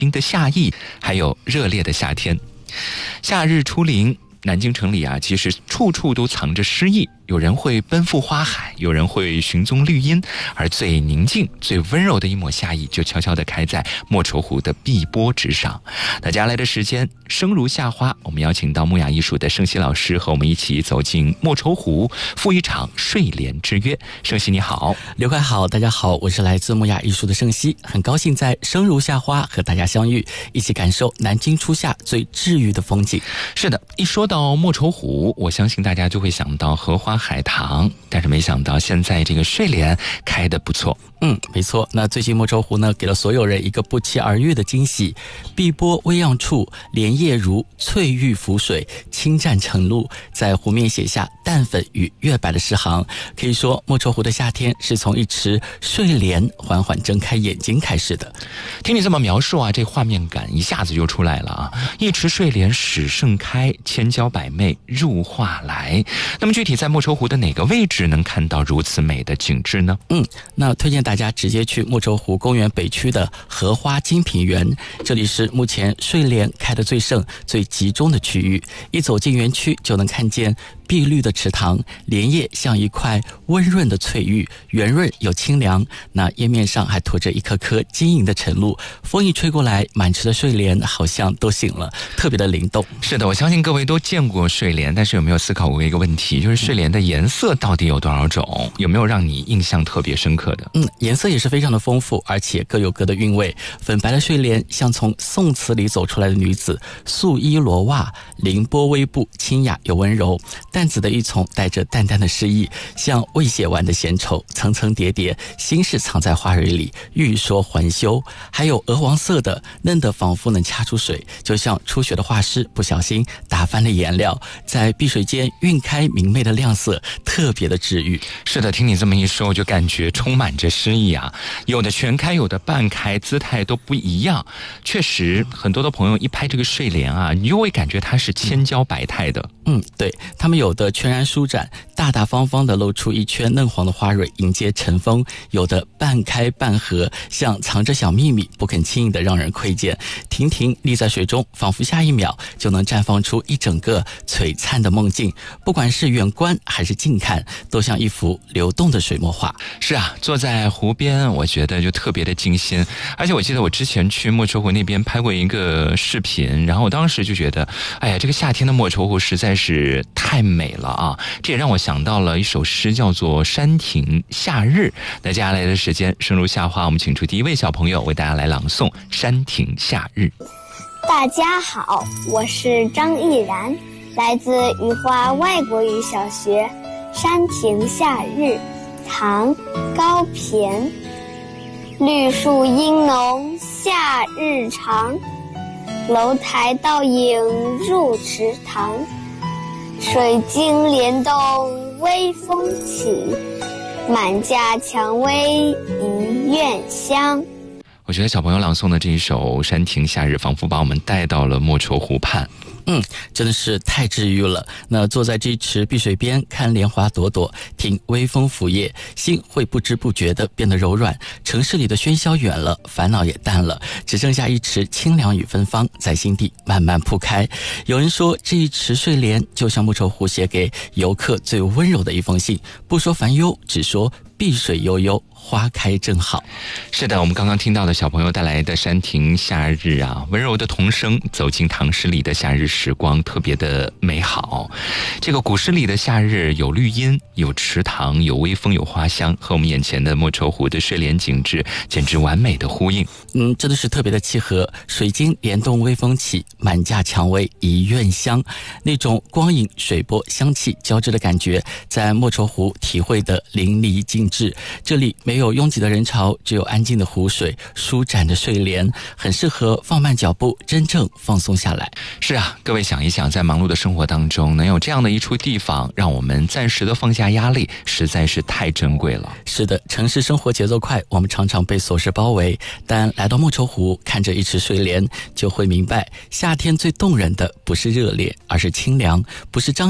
新的夏意，还有热烈的夏天。夏日初临，南京城里啊，其实处处都藏着诗意。有人会奔赴花海，有人会寻踪绿荫，而最宁静、最温柔的一抹夏意，就悄悄地开在莫愁湖的碧波之上。那接下来的时间，生如夏花，我们邀请到木雅艺术的盛熙老师和我们一起走进莫愁湖，赴一场睡莲之约。盛熙你好。 刘快好，大家好，我是来自木雅艺术的盛熙，很高兴在生如夏花和大家相遇，一起感受南京初夏最治愈的风景。 是的，一说到莫愁湖，我相信大家就会想到荷花海棠，但是没想到现在这个睡莲开得不错。 没错。那最近莫愁湖呢，给了所有人一个不期而遇的惊喜。碧波微漾处，莲叶如翠玉浮水，轻蘸晨露，在湖面写下淡粉与月白的诗行。可以说，莫愁湖的夏天是从一池睡莲缓缓睁开眼睛开始的。 听你这么描述啊，这画面感一下子就出来了啊！一池睡莲始盛开，千娇百媚入画来。那么具体在莫愁湖的哪个位置能看到如此美的景致呢？ 那推荐大家直接去莫愁湖公园北区的荷花精品园，这里是目前睡莲开得最盛、最集中的区域。一走进园区，就能看见碧绿的池塘，莲叶像一块温润的翠玉，圆润又清凉。那叶面上还驮着一颗颗晶莹的晨露，风一吹过来，满池的睡莲好像都醒了，特别的灵动。 是的，我相信各位都见过睡莲，但是有没有思考过一个问题，就是睡莲的颜色到底有多少种？有没有让你印象特别深刻的？ 颜色也是非常的丰富，而且各有各的韵味。粉白的睡莲像从宋词里走出来的女子，素衣罗袜，凌波微步，清雅又温柔。淡紫的一丛带着淡淡的诗意，像未写完的闲愁，层层叠叠，心事藏在花蕊里，欲说还休。还有鹅黄色的，嫩得仿佛能掐出水，就像初学的画师不小心打翻了颜料，在碧水间晕开明媚的亮色，特别的治愈。 是的，听你这么一说，我就感觉充满着诗意啊，有的全开，有的半开，姿态都不一样。确实，很多的朋友一拍这个睡莲啊，你就会感觉它是千娇百态的。 对，他们有的全然舒展，大大方方的露出一圈嫩黄的花蕊迎接晨风，有的半开半合，像藏着小秘密，不肯轻易的让人窥见。亭亭立在水中，仿佛下一秒就能绽放出一整个璀璨的梦境。不管是远观还是近看，都像一幅流动的水墨画。 是啊，坐在湖边，我觉得就特别的静心。而且我记得我之前去莫愁湖那边拍过一个视频，然后我当时就觉得，哎呀，这个夏天的莫愁湖实在是太美了啊！这也让我想到了一首诗，叫做《山亭夏日》。那接下来的时间，生如夏花，我们请出第一位小朋友为大家来朗诵《山亭夏日》。 大家好，我是张毅然，来自余华外国语小学。山亭夏日，唐·高骈。绿树阴浓夏日长，楼台倒影入池塘。水晶帘动微风起，满架蔷薇一院香。 我觉得小朋友朗诵的这一首《山亭夏日》仿佛把我们带到了莫愁湖畔。 真的是太治愈了。那坐在这池碧水边，看莲花朵朵，听微风拂叶，心会不知不觉地变得柔软。城市里的喧嚣远了，烦恼也淡了，只剩下一池清凉与芬芳在心底慢慢铺开。有人说，这一池睡莲就像莫愁湖写给游客最温柔的一封信，不说烦忧，只说碧水悠悠，花开正好。 是的，我们刚刚听到的小朋友带来的《山亭夏日》啊，温柔的童声走进唐诗里的夏日时光，特别的美好。这个古诗里的夏日有绿荫，有池塘，有微风，有花香，和我们眼前的莫愁湖的睡莲景致简直完美的呼应。 真的是特别的契合。水晶帘动微风起，满架蔷薇一院香，那种光影水波香气交织的感觉，在莫愁湖体会的淋漓尽致。这里没有拥挤的人潮，只有安静的湖水，舒展的睡莲，很适合放慢脚步，真正放松下来。 是啊，各位想一想，在忙碌的生活当中，能有这样的一处地方，让我们暂时的放下压力，实在是太珍贵了。 是的，城市生活节奏快，我们常常被琐事包围，但来到莫愁湖，看着一池睡莲，就会明白，夏天最动人的不是热烈，而是清凉；不是张扬，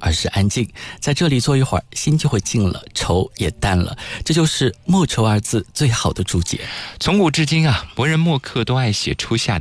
而是安静。在这里坐一会儿，心就会静了，愁也淡了。这就是莫愁二字最好的注解。 从古至今啊，文人墨客都爱写初夏